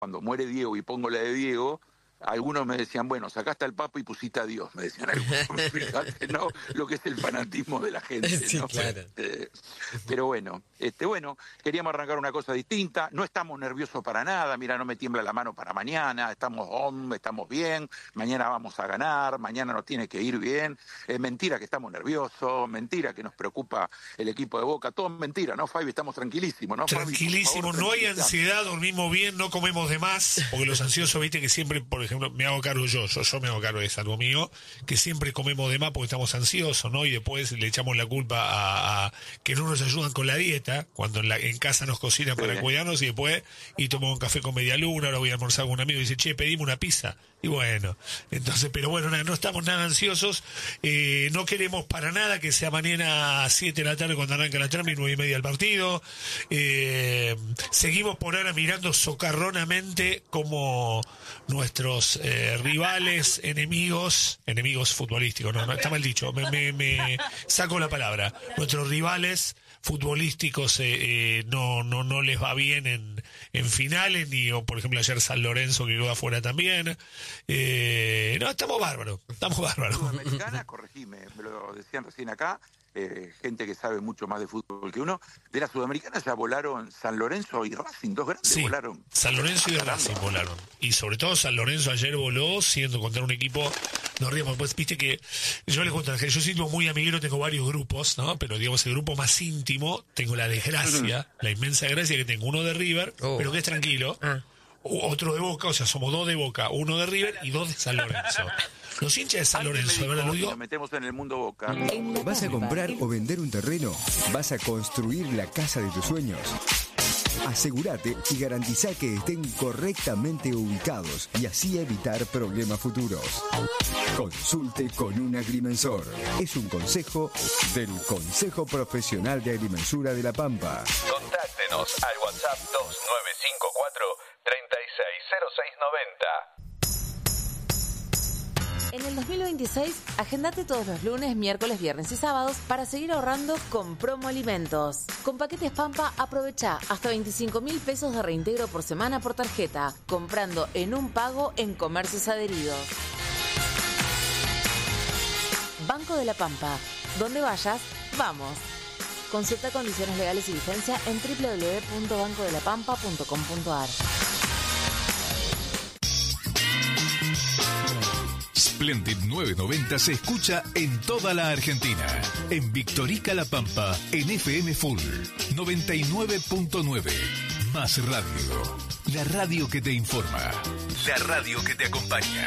cuando muere Diego y pongo la de Diego, algunos me decían, bueno, sacaste al Papa y pusiste a Dios, me decían algunos. Fíjate, ¿no? Lo que es el fanatismo de la gente, Sí, ¿no? claro. Pero bueno, queríamos arrancar una cosa distinta, no estamos nerviosos para nada, mira, no me tiembla la mano para mañana, estamos bien, mañana vamos a ganar, mañana nos tiene que ir bien, es mentira que estamos nerviosos, mentira que nos preocupa el equipo de Boca, todo es mentira, ¿no, Fabi? Estamos tranquilísimos, ¿no, Fabi? Tranquilísimos, no hay ansiedad, dormimos bien, no comemos de más, porque los ansiosos, viste que siempre, por ejemplo, me hago cargo yo me hago cargo, es algo mío, que siempre comemos de más porque estamos ansiosos, ¿no? Y después le echamos la culpa a que no nos ayudan con la dieta, cuando en casa nos cocinan para cuidarnos, y después, y tomamos un café con media luna, ahora voy a almorzar con un amigo y dice, che, pedimos una pizza. Y bueno, entonces, pero bueno, no estamos nada ansiosos, no queremos para nada que sea mañana a 7 de la tarde cuando arranca la trama y 9:30 el partido. Seguimos por ahora mirando socarronamente como nuestros rivales, enemigos futbolísticos, no, está mal dicho, me saco la palabra, nuestros rivales futbolísticos no les va bien en finales, ni por ejemplo ayer San Lorenzo que quedó afuera también. No, estamos bárbaros. Sudamericana, corregime, me lo decían recién acá, gente que sabe mucho más de fútbol que uno, de la Sudamericana ya volaron San Lorenzo y Racing, dos grandes volaron. San Lorenzo y Racing volaron. Y sobre todo San Lorenzo ayer voló, siendo contra un equipo, no ríamos, pues viste que yo les cuento, yo soy muy amiguero, tengo varios grupos, ¿no? Pero digamos, el grupo más íntimo, tengo la desgracia, la inmensa desgracia que tengo uno de River, pero que es tranquilo, otro de Boca, o sea, somos 2 de Boca, 1 de River y 2 de San Lorenzo. Los hinchas de San Lorenzo, ¿verdad? Lo digo. Nos metemos en el mundo Boca. ¿Vas a comprar o vender un terreno? ¿Vas a construir la casa de tus sueños? Asegúrate y garantiza que estén correctamente ubicados y así evitar problemas futuros. Consulte con un agrimensor. Es un consejo del Consejo Profesional de Agrimensura de La Pampa. Contáctenos al WhatsApp 2954 360690. En el 2026, agendate todos los lunes, miércoles, viernes y sábados para seguir ahorrando con Promo Alimentos. Con paquetes Pampa, aprovecha hasta 25.000 pesos de reintegro por semana por tarjeta, comprando en un pago en comercios adheridos. Banco de la Pampa. Donde vayas, vamos. Consulta condiciones legales y vigencia en www.bancodelapampa.com.ar. Splendid 990 se escucha en toda la Argentina. En Victorica La Pampa, en FM Full 99.9. Más radio. La radio que te informa. La radio que te acompaña.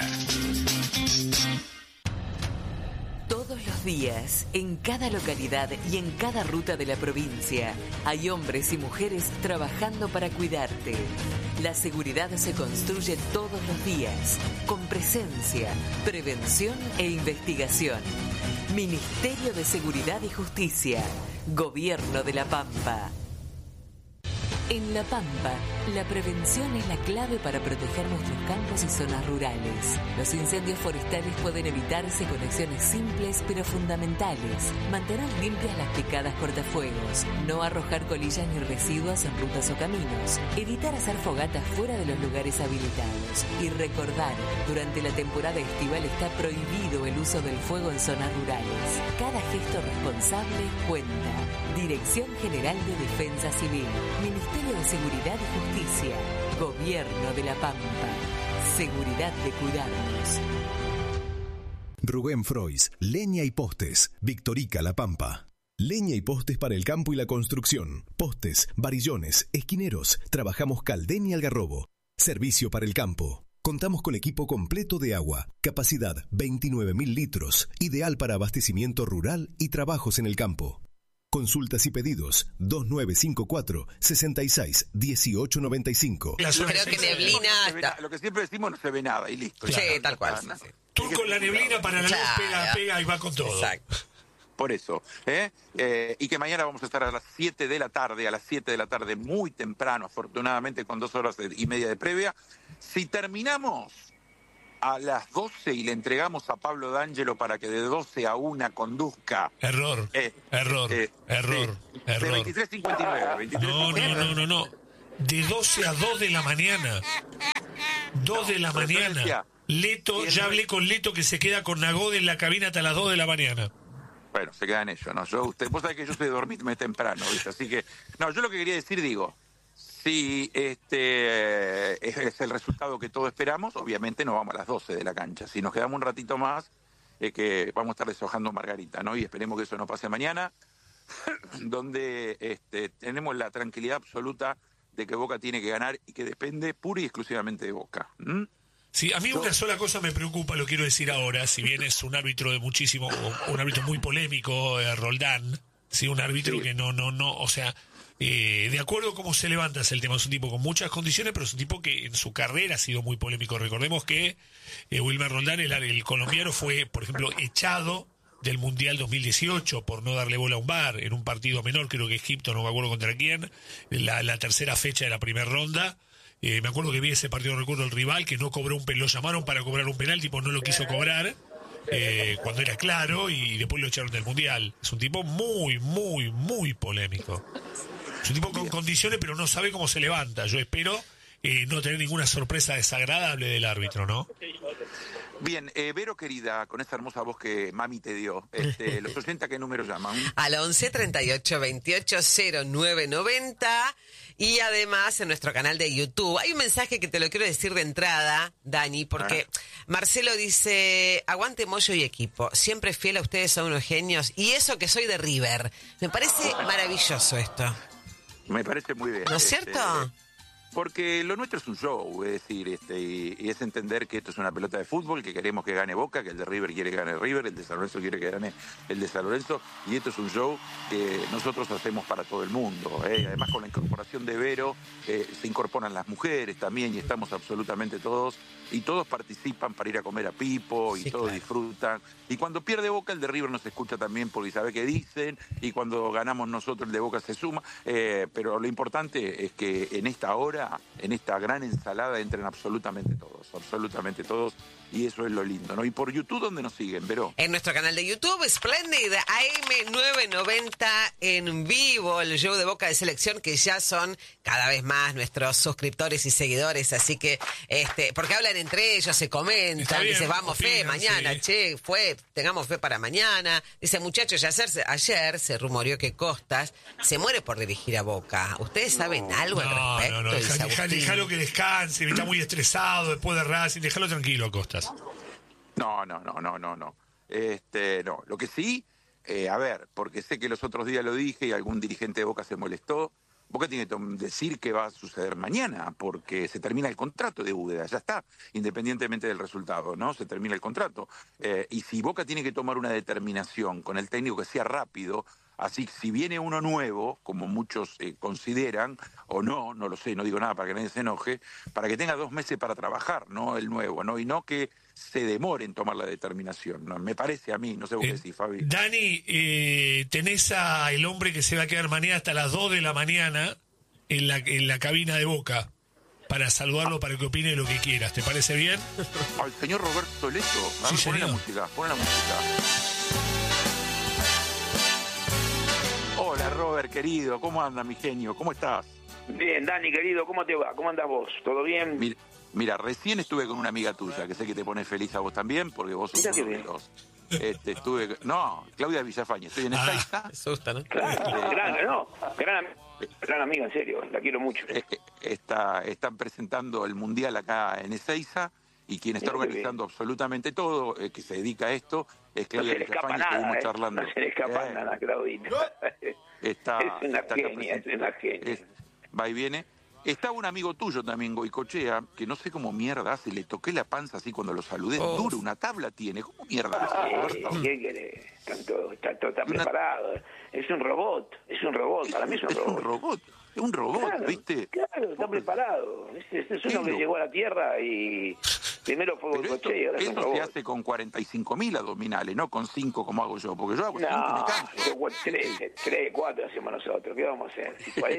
Todos los días, en cada localidad y en cada ruta de la provincia, hay hombres y mujeres trabajando para cuidarte. La seguridad se construye todos los días, con presencia, prevención e investigación. Ministerio de Seguridad y Justicia, Gobierno de La Pampa. En La Pampa, la prevención es la clave para proteger nuestros campos y zonas rurales. Los incendios forestales pueden evitarse con acciones simples pero fundamentales. Mantener limpias las picadas cortafuegos, no arrojar colillas ni residuos en rutas o caminos, evitar hacer fogatas fuera de los lugares habilitados y recordar, durante la temporada estival está prohibido el uso del fuego en zonas rurales. Cada gesto responsable cuenta. Dirección General de Defensa Civil, Ministerio de Seguridad y Justicia, Gobierno de La Pampa. Seguridad de cuidarnos. Rubén Frois, Leña y Postes, Victorica La Pampa. Leña y postes para el campo y la construcción. Postes, varillones, esquineros. Trabajamos Caldén y Algarrobo. Servicio para el campo. Contamos con equipo completo de agua. Capacidad 29.000 litros. Ideal para abastecimiento rural y trabajos en el campo. Consultas y pedidos 2954 66 1895. Creo que neblina está. Lo que siempre decimos, no se ve nada y listo. Sí, tal cual. Tú con la neblina para la luz pega y va con todo. Exacto. Por eso, y que mañana vamos a estar a las 7 de la tarde, muy temprano, afortunadamente con 2 horas y media de previa. Si terminamos a las 12 y le entregamos a Pablo D'Angelo para que de 12 a 1 conduzca. Error. De 23:59. No. de 12 a 2 de la mañana. 2 de la mañana. Leto, ya hablé con Leto que se queda con Nagode en la cabina hasta las 2 de la maña. Bueno, se quedan ellos, ¿no? Vos sabés que yo soy de dormirme temprano, ¿viste? Así que, no, yo lo que quería decir, si es el resultado que todos esperamos, obviamente nos vamos a las 12 de la cancha. Si nos quedamos un ratito más, que vamos a estar deshojando Margarita, ¿no? Y esperemos que eso no pase mañana, donde tenemos la tranquilidad absoluta de que Boca tiene que ganar y que depende pura y exclusivamente de Boca. Sí, a mí una sola cosa me preocupa, lo quiero decir ahora, si bien es un árbitro de muchísimo, un árbitro muy polémico, Roldán, sí, un árbitro que no, o sea, de acuerdo a cómo se levanta es el tema, es un tipo con muchas condiciones, pero es un tipo que en su carrera ha sido muy polémico. Recordemos que Wilmer Roldán, el colombiano, fue, por ejemplo, echado del Mundial 2018 por no darle bola a un VAR en un partido menor, creo que Egipto, no me acuerdo contra quién, la tercera fecha de la primera ronda. Me acuerdo que vi ese partido, recuerdo el rival que no cobró lo llamaron para cobrar un penal, tipo no lo quiso cobrar cuando era claro, y después lo echaron del Mundial. Es un tipo muy, muy, muy polémico. Es un tipo con condiciones, pero no sabe cómo se levanta. Yo espero no tener ninguna sorpresa desagradable del árbitro, ¿no? Bien, Vero querida, con esa hermosa voz que mami te dio, los 80, ¿qué número llaman? Al 11 38 28 09 90 y además en nuestro canal de YouTube. Hay un mensaje que te lo quiero decir de entrada, Dani, porque Marcelo dice: aguante Moyo y equipo, siempre fiel a ustedes, son unos genios, y eso que soy de River. Me parece maravilloso esto. Me parece muy bien. ¿No es cierto? Porque lo nuestro es un show, es decir, y es entender que esto es una pelota de fútbol, que queremos que gane Boca, que el de River quiere que gane River, el de San Lorenzo quiere que gane el de San Lorenzo, y esto es un show que nosotros hacemos para todo el mundo. Además, con la incorporación de Vero, se incorporan las mujeres también, y estamos absolutamente todos, y todos participan para ir a comer a Pipo, y todos disfrutan. Y cuando pierde Boca, el de River nos escucha también porque sabe qué dicen, y cuando ganamos nosotros, el de Boca se suma. Pero lo importante es que en esta hora, en esta gran ensalada, entren absolutamente todos, y eso es lo lindo, ¿no? Y por YouTube, ¿dónde nos siguen, Vero? En nuestro canal de YouTube, Splendid AM990 en vivo, el show de Boca de Selección, que ya son cada vez más nuestros suscriptores y seguidores, así que, porque hablan entre ellos, se comentan, bien, dicen, vamos, opinan, mañana, sí. Tengamos fe para mañana. Dice, muchachos, ayer se rumoreó que Costas se muere por dirigir a Boca. ¿Ustedes saben algo al respecto? No, dejalo que descanse, está muy estresado después de Racing, déjalo tranquilo a Costas. No. No, lo que sí, a ver, porque sé que los otros días lo dije y algún dirigente de Boca se molestó. Boca tiene que decir qué va a suceder mañana, porque se termina el contrato de Úbeda, ya está, independientemente del resultado, ¿no? Se termina el contrato. Y si Boca tiene que tomar una determinación con el técnico que sea rápido, así si viene uno nuevo, como muchos consideran, o no lo sé, no digo nada para que nadie se enoje, para que tenga 2 meses para trabajar, ¿no? El nuevo, ¿no? Y no que se demore en tomar la determinación, ¿no? Me parece a mí, no sé vos qué decís, Fabi. Dani, tenés a el hombre que se va a quedar mañana hasta las 2 de la mañana en la cabina de Boca para saludarlo, para que opine lo que quieras. ¿Te parece bien? Al señor Roberto Leto. Sí, pon la música. Hola, Robert, querido. ¿Cómo anda, mi genio? ¿Cómo estás? Bien, Dani, querido, ¿cómo te va? ¿Cómo andas vos? ¿Todo bien? Mira, recién estuve con una amiga tuya, que sé que te pone feliz a vos también, porque vos sos uno de los... Claudia Villafañe, estoy en Ezeiza. Me asusta, ¿no? Claro, gran amiga, en serio, la quiero mucho. Están presentando el Mundial acá en Ezeiza, y quien está organizando absolutamente todo, que se dedica a esto, es Claudia Villafañe, estuvimos charlando. No se le escapa nada, Claudita. Es una genia. Va y viene. Estaba un amigo tuyo también, Goicochea, que no sé cómo mierda hace, le toqué la panza así cuando lo saludé, duro, una tabla tiene, ¿cómo mierda hace? ¿Qué querés? Está todo preparado, es un robot, para mí es un robot. Claro, ¿viste? Claro, está preparado, es uno que llegó a la Tierra y Primero fue Pero Goicoechea y ahora es un eso se robot. hace con 45.000 abdominales, no con 5 como hago yo, porque yo hago 5 y me No, canso. 3, 4 hacemos nosotros, ¿qué vamos a hacer?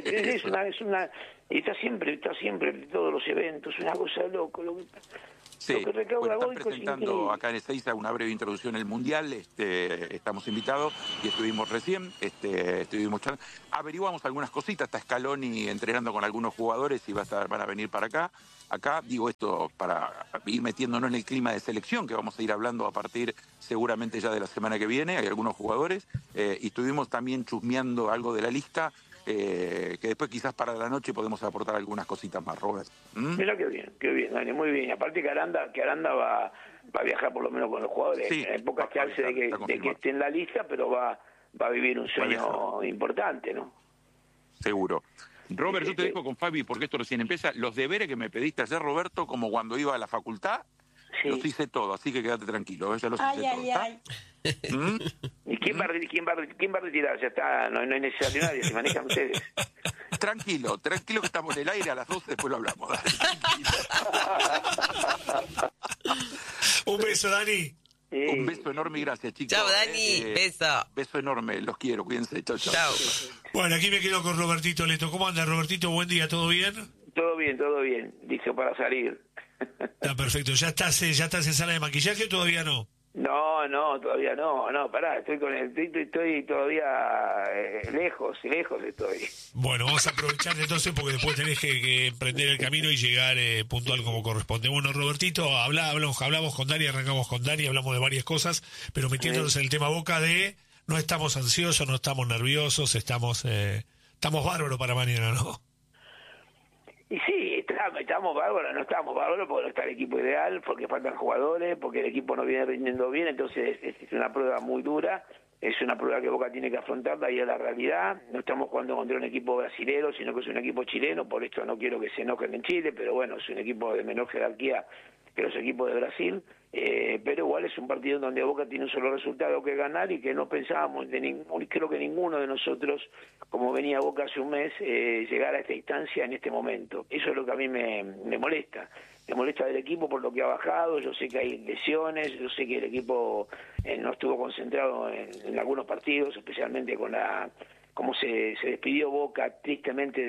Y está siempre en todos los eventos, una cosa loco. Sí, Lo que recauda están Goico es presentando increíble. acá en Ezeiza una breve introducción al Mundial, estamos invitados y estuvimos recién, estuvimos charlando. Averiguamos algunas cositas, está Scaloni entrenando con algunos jugadores y van a venir para acá. Acá digo esto para ir metiéndonos en el clima de selección, que vamos a ir hablando a partir seguramente ya de la semana que viene, hay algunos jugadores, y estuvimos también chusmeando algo de la lista, que después quizás para la noche podemos aportar algunas cositas más, Robert. Mira qué bien, Dani, muy bien. Aparte que Aranda va a viajar por lo menos con los jugadores. Sí, Hay pocas chances de que esté en la lista, pero va a vivir un sueño importante, ¿no? Seguro. Robert, Sí, yo te sí. dejo con Fabi porque esto recién empieza. Los deberes que me pediste ayer, Roberto, como cuando iba a la facultad, Sí. los hice todos, así que quédate tranquilo, ya los hice todos. ¿Está? ¿Mm? ¿Y quién va a retirar? Ya está, no hay necesario de nadie, se manejan ustedes. Tranquilo que estamos en el aire a las 12, después lo hablamos. Un beso, Dani. Un beso enorme y gracias, chicos. Chao, Dani. Beso. Beso enorme, los quiero, cuídense. Chao, chao. Chao. Bueno, aquí me quedo con Robertito Leto. ¿Cómo anda, Robertito? Buen día, ¿todo bien? Todo bien, listo para salir. Está perfecto. ¿Ya estás en sala de maquillaje o todavía no? No, todavía no, pará, estoy todavía lejos estoy. Bueno, vamos a aprovechar entonces porque después tenés que emprender el camino y llegar puntual como corresponde. Bueno, Robertito, hablamos con Dani, arrancamos con Dani, hablamos de varias cosas, pero metiéndonos en el tema Boca de no estamos ansiosos, no estamos nerviosos, estamos bárbaros para mañana, ¿no? Y sí, estamos bárbaros, no estamos bárbaros porque no está el equipo ideal, porque faltan jugadores, porque el equipo no viene rindiendo bien, entonces es una prueba muy dura, es una prueba que Boca tiene que afrontarla y es la realidad. No estamos jugando contra un equipo brasilero, sino que es un equipo chileno, por esto no quiero que se enojen en Chile, pero bueno, es un equipo de menor jerarquía que los equipos de Brasil, pero igual es un partido donde Boca tiene un solo resultado que ganar y que no pensábamos, creo que ninguno de nosotros, como venía Boca hace un mes, llegar a esta instancia en este momento. Eso es lo que a mí me molesta. Me molesta del equipo por lo que ha bajado, yo sé que hay lesiones, yo sé que el equipo no estuvo concentrado en algunos partidos, especialmente con cómo se despidió Boca tristemente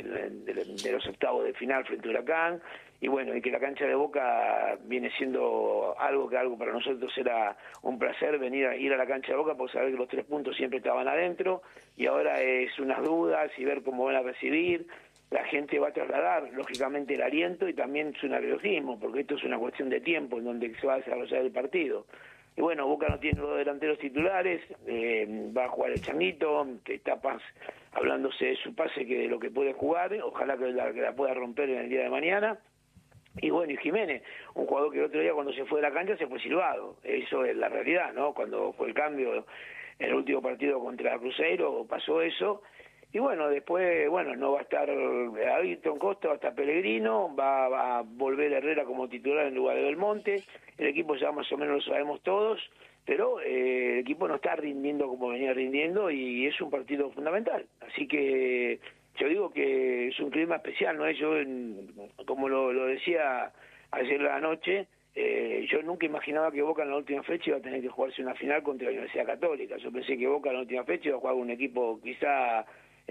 de los octavos de final frente a Huracán, y bueno, y que la cancha de Boca viene siendo algo para nosotros era un placer ir a la cancha de Boca por saber que los 3 puntos siempre estaban adentro, y ahora es unas dudas y ver cómo van a recibir. La gente va a trasladar, lógicamente, el aliento y también su nerviosismo, porque esto es una cuestión de tiempo en donde se va a desarrollar el partido. Y bueno, Boca no tiene los delanteros titulares, va a jugar el Changuito, que está hablándose de su pase que de lo que puede jugar, ojalá que la pueda romper en el día de mañana. Y bueno, y Jiménez, un jugador que el otro día cuando se fue de la cancha se fue silbado, eso es la realidad, ¿no? Cuando fue el cambio en el último partido contra Cruzeiro pasó eso. Y bueno, después, no va a estar Ayrton Costa, va a estar Pellegrino, va a volver Herrera como titular en lugar de Belmonte. El equipo ya más o menos lo sabemos todos, pero el equipo no está rindiendo como venía rindiendo y es un partido fundamental. Así que yo digo que es un clima especial, ¿no? Yo, como lo decía ayer a la noche, yo nunca imaginaba que Boca en la última fecha iba a tener que jugarse una final contra la Universidad Católica. Yo pensé que Boca en la última fecha iba a jugar un equipo quizá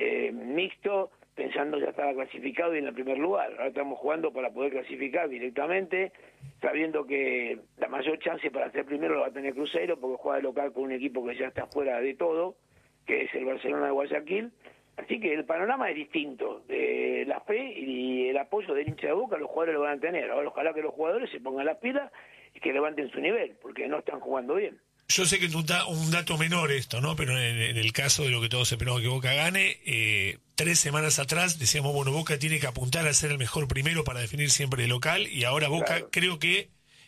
mixto, pensando ya estaba clasificado y en el primer lugar. Ahora estamos jugando para poder clasificar directamente, sabiendo que la mayor chance para ser primero lo va a tener Cruzeiro, porque juega de local con un equipo que ya está fuera de todo, que es el Barcelona de Guayaquil. Así que el panorama es distinto. La fe y el apoyo del hincha de Boca los jugadores lo van a tener. Ahora ojalá que los jugadores se pongan las pilas y que levanten su nivel, porque no están jugando bien. Yo sé que es un dato menor esto, ¿no? Pero en el caso de lo que todos esperamos que Boca gane, 3 semanas atrás decíamos, bueno, Boca tiene que apuntar a ser el mejor primero para definir siempre el local, y ahora Boca creo que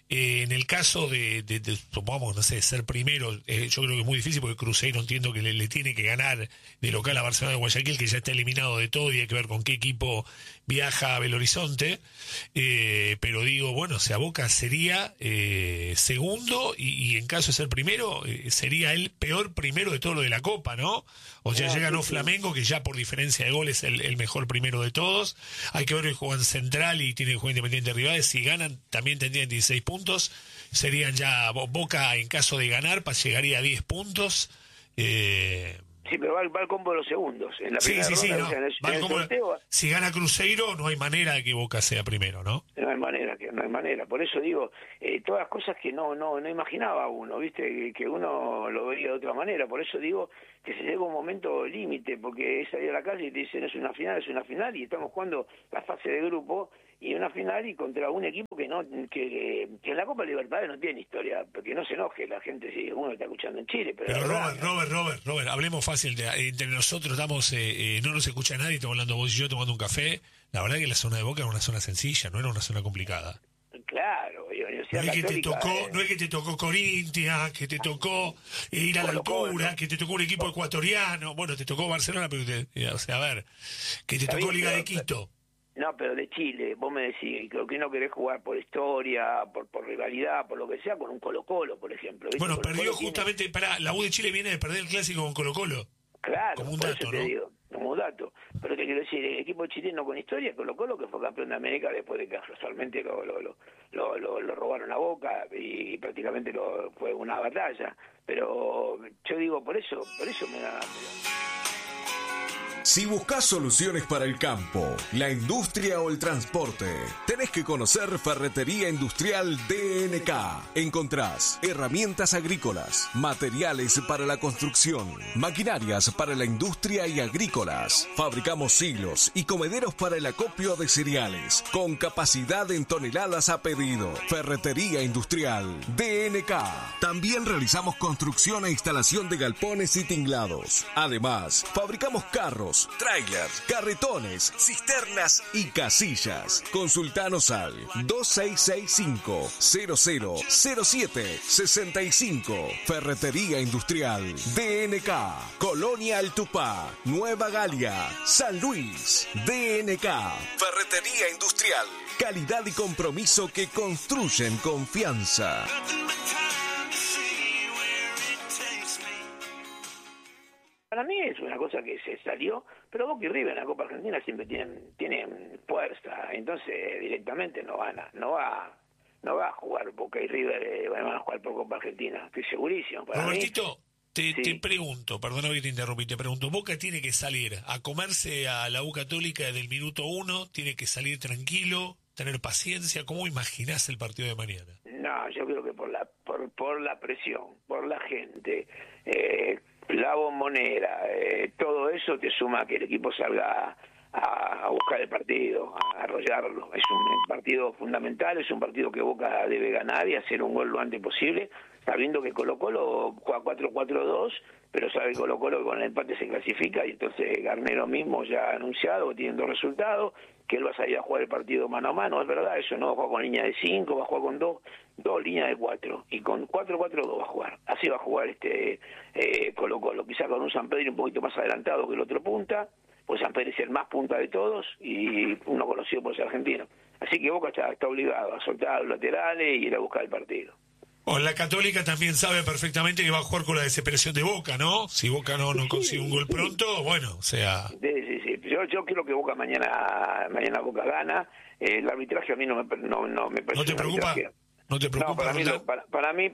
En el caso de supongamos, no sé, ser primero, yo creo que es muy difícil porque Cruzeiro entiendo que le tiene que ganar de local a Barcelona de Guayaquil, que ya está eliminado de todo y hay que ver con qué equipo viaja a Belo Horizonte. Pero digo, bueno, o sea, Boca sería segundo y en caso de ser primero, sería el peor primero de todo lo de la Copa, ¿no? O sea, ya ganó Flamengo, que ya por diferencia de goles es el mejor primero de todos. Hay que ver que juegan Central y tiene que jugar Independiente Rivadavia. Si ganan, también tendrían 16 puntos. Serían ya Boca, en caso de ganar, llegaría a 10 puntos. Sí, pero va el combo de los segundos. En la primera ronda, no. o sea, en el sorteo, si gana Cruzeiro, no hay manera de que Boca sea primero, ¿no? No hay manera. Por eso digo, todas las cosas que no imaginaba uno, ¿viste? Que uno lo veía de otra manera. Por eso digo que se llega un momento límite, porque es salir a la calle y te dicen es una final, y estamos jugando la fase de grupo, y una final y contra un equipo que en la Copa Libertadores no tiene historia, porque no se enoje la gente si uno está escuchando en Chile. Pero Robert, hablemos fácil, entre nosotros estamos, no nos escucha nadie, estamos hablando vos y yo tomando un café. La verdad que la zona de Boca era una zona sencilla, no era una zona complicada. Claro, no es que te tocó Corinthians, que te tocó ir a la altura, que te tocó un equipo ecuatoriano, bueno, te tocó Barcelona, pero que te tocó Liga de Quito. No, pero de Chile, vos me decís, creo que no querés jugar por historia, por rivalidad, por lo que sea, con un Colo-Colo, por ejemplo. ¿Viste? Bueno, Colo-Colo perdió justamente, la U de Chile viene de perder el clásico con Colo-Colo. Claro, como un por dato, eso te ¿no? digo, como un dato. Pero te quiero decir, el equipo chileno con historia, Colo-Colo, que fue campeón de América después de que casualmente lo robaron a Boca y prácticamente fue una batalla. Pero yo digo, por eso me da... Si buscas soluciones para el campo, la industria o el transporte, tenés que conocer Ferretería Industrial DNK. Encontrás herramientas agrícolas, materiales para la construcción, maquinarias para la industria y agrícolas. Fabricamos silos y comederos para el acopio de cereales, con capacidad en toneladas a pedido. Ferretería Industrial DNK. También realizamos construcción e instalación de galpones y tinglados. Además, fabricamos carros, trailers, carretones, cisternas y casillas. Consultanos al 2665-000765. Ferretería Industrial DNK. Colonia Altupá, Nueva Galia, San Luis. DNK. Ferretería Industrial. Calidad y compromiso que construyen confianza. Para mí es una cosa que se salió, pero Boca y River en la Copa Argentina siempre tienen fuerza, entonces directamente no va a jugar Boca y River, van a jugar por Copa Argentina, estoy segurísimo. Robertito, te pregunto, perdona que te interrumpí, te pregunto, Boca tiene que salir a comerse a la U Católica del minuto 1, tiene que salir tranquilo, tener paciencia. ¿Cómo imaginás el partido de mañana? No, yo creo que por la presión, por la gente, la bombonera, todo eso te suma a que el equipo salga a buscar el partido, a arrollarlo. Es un partido fundamental, es un partido que Boca debe ganar y hacer un gol lo antes posible, sabiendo que Colo-Colo juega 4-4-2, pero sabe Colo-Colo que con el empate se clasifica, y entonces Garnero mismo ya ha anunciado que tienen 2 resultados, que él va a salir a jugar el partido mano a mano. Es verdad, eso no va a jugar con línea de 5, va a jugar con dos líneas de 4, y con 4-4-2 va a jugar. Así va a jugar Colo-Colo, quizá con un San Pedro un poquito más adelantado que el otro punta, pues San Pedro es el más punta de todos y uno conocido por ser argentino. Así que Boca está obligado a soltar los laterales y ir a buscar el partido. La Católica también sabe perfectamente que va a jugar con la desesperación de Boca, ¿no? Si Boca no consigue un gol pronto, bueno, o sea... Sí. Yo creo que Boca mañana Boca gana. El arbitraje a mí no me parece... ¿No te preocupa? ¿No te preocupa? No, para mí,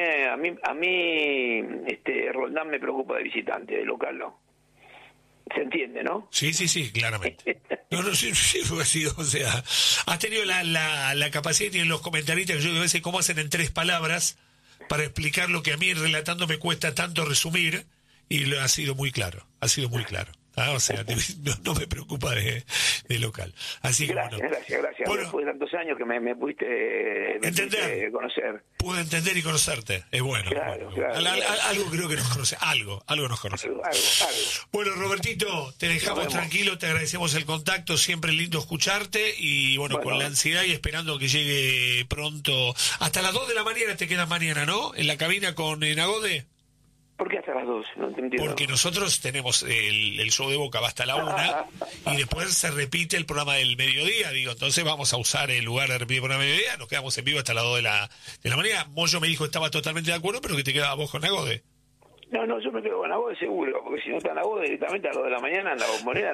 Roldán me preocupa de visitante, de local no. ¿Se entiende, no? Sí, claramente. Sí, fue así, o sea, has tenido la capacidad y tienen los comentaristas que yo a veces cómo hacen en 3 palabras para explicar lo que a mí relatando me cuesta tanto resumir, y ha sido muy claro, O sea, no me preocupa de local. Así que gracias. Bueno, después de tantos años que me pudiste conocer. Pude entender y conocerte. Es bueno. Claro. Algo creo que nos conoce. Algo nos conoce. Algo. Bueno, Robertito, te dejamos tranquilo, te agradecemos el contacto, siempre lindo escucharte y bueno, con la ansiedad y esperando que llegue pronto. Hasta las 2 de la mañana te quedas mañana, ¿no? En la cabina con Nagode. ¿Por qué hasta las 2? No te entiendo. Porque nosotros tenemos el show de Boca va hasta la 1 y después se repite el programa del mediodía, entonces vamos a usar el lugar de repetir el programa del mediodía, nos quedamos en vivo hasta las 2 de la mañana. Moyo me dijo que estaba totalmente de acuerdo, pero que te quedabas vos con Nagode. No, yo me quedo con Nagode seguro, porque si no está Nagode directamente a las 2 de la mañana en la Bombonera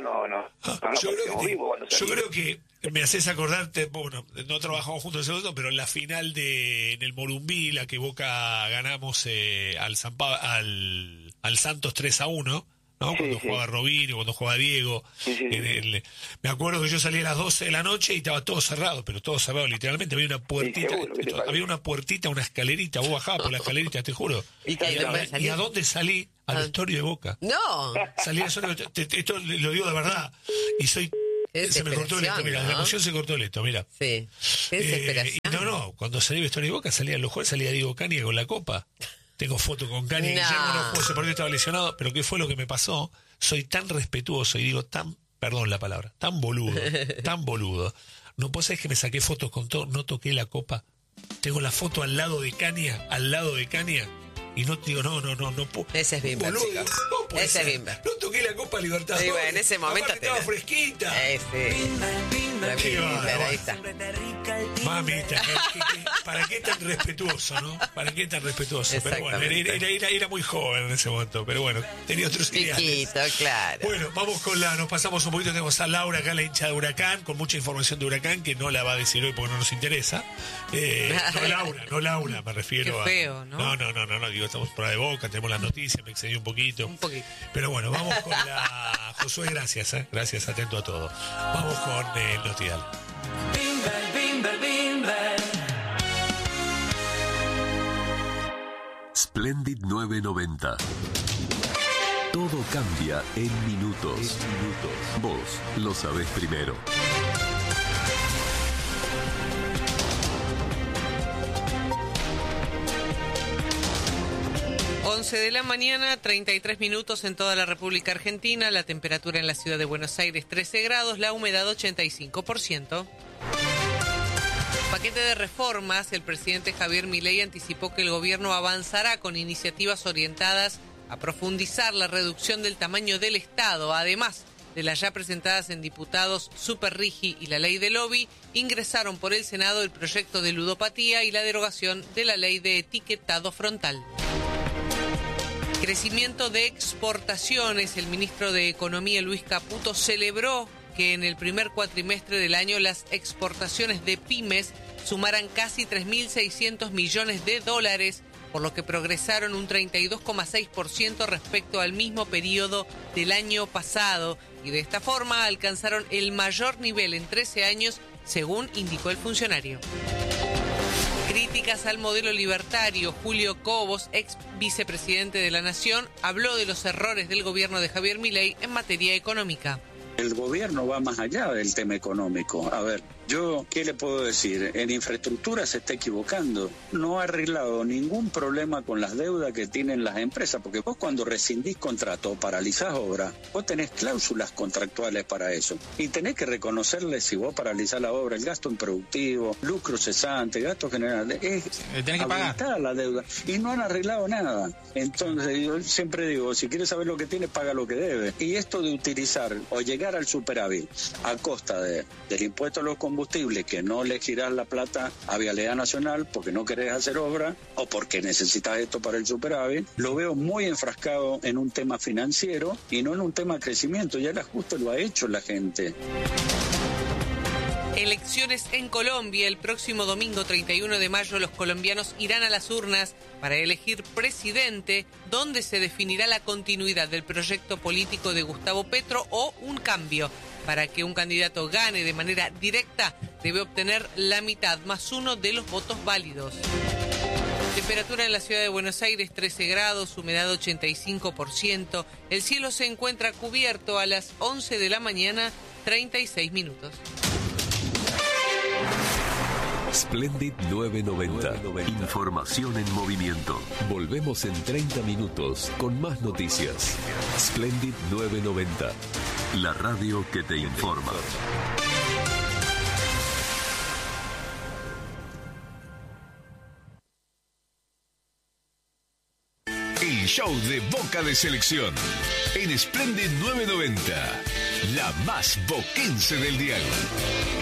yo creo que me haces acordarte, bueno, no trabajamos juntos en ese momento, pero en la final en el Morumbí, la que Boca ganamos al Santos 3-1, ¿no? Cuando jugaba Robinho, cuando jugaba Diego. Me acuerdo que yo salí a las 12 de la noche y estaba todo cerrado, pero todo cerrado literalmente. Había una puertita, una escalerita. Vos bajabas por la escalerita, te juro. ¿Y a dónde salí? Al vestuario de Boca. No. Salí esto lo digo de verdad. Y se me cortó el esto, mira, la emoción se cortó el esto, mira. Sí. Qué desesperación. Cuando salí al vestuario de Boca, salía los jueves, salía Diego Cani con la copa. Tengo foto con Cani. Guillermo no pudo, porque estaba lesionado, pero ¿qué fue lo que me pasó? Soy tan respetuoso y digo perdón la palabra, tan boludo. No puedo saber que me saqué fotos con todo, no toqué la copa. Tengo la foto al lado de Caña, y no digo, no puedo. Ese es Bimber, chicos. Ese es Bimber. No toqué la Copa Libertadores. Sí, bueno, en ese momento estaba fresquita. Bimber, ahí está. Mamita, ¿para qué tan respetuoso, no? ¿Para qué tan respetuoso? Pero bueno, era muy joven en ese momento, pero bueno, tenía otros ideales. Chiquito, claro. Bueno, vamos nos pasamos un poquito, tenemos a Laura acá, la hincha de Huracán, con mucha información de Huracán, que no la va a decir hoy porque no nos interesa. No Laura, me refiero Qué feo, ¿no? No, digo, estamos por ahí de Boca, tenemos las noticias, me excedí un poquito. Pero bueno, vamos con la... Josué, gracias, gracias, atento a todo. Vamos con el Noticial. Splendid 990. Todo cambia en minutos. Vos lo sabés primero. 11 de la mañana, 33 minutos en toda la República Argentina, la temperatura en la ciudad de Buenos Aires 13 grados, la humedad 85%. Paquete de reformas, el presidente Javier Milei anticipó que el gobierno avanzará con iniciativas orientadas a profundizar la reducción del tamaño del Estado, además de las ya presentadas en diputados Superrigi y la ley de lobby, ingresaron por el Senado el proyecto de ludopatía y la derogación de la ley de etiquetado frontal. Crecimiento de exportaciones. El ministro de Economía, Luis Caputo, celebró que en el primer cuatrimestre del año las exportaciones de pymes sumaran casi 3.600 millones de dólares, por lo que progresaron un 32,6% respecto al mismo periodo del año pasado, y de esta forma alcanzaron el mayor nivel en 13 años, según indicó el funcionario. Críticas al modelo libertario. Julio Cobos, ex vicepresidente de la Nación, habló de los errores del gobierno de Javier Milei en materia económica. El gobierno va más allá del tema económico. A ver, yo, ¿qué le puedo decir? En infraestructura se está equivocando. No ha arreglado ningún problema con las deudas que tienen las empresas, porque vos cuando rescindís contrato o paralizás obra, vos tenés cláusulas contractuales para eso. Y tenés que reconocerle, si vos paralizás la obra, el gasto improductivo, lucro cesante, gasto general, es habilitar la deuda. Y no han arreglado nada. Entonces, yo siempre digo, si quieres saber lo que tiene, paga lo que debe. Y esto de utilizar o llegar al superávit a costa del impuesto a los combustibles, que no le girás la plata a Vialidad Nacional porque no querés hacer obra o porque necesitas esto para el superávit, lo veo muy enfrascado en un tema financiero y no en un tema de crecimiento. Ya el ajuste lo ha hecho la gente. Elecciones en Colombia. El próximo domingo 31 de mayo los colombianos irán a las urnas para elegir presidente, donde se definirá la continuidad del proyecto político de Gustavo Petro o un cambio. Para que un candidato gane de manera directa, debe obtener la mitad más uno de los votos válidos. Temperatura en la ciudad de Buenos Aires 13 grados, humedad 85%. El cielo se encuentra cubierto a las 11 de la mañana, 36 minutos. Splendid 990. Información en movimiento. Volvemos en 30 minutos con más noticias. Splendid 990. La radio que te informa. El show de Boca de Selección. En Splendid 990. La más boquense del dial.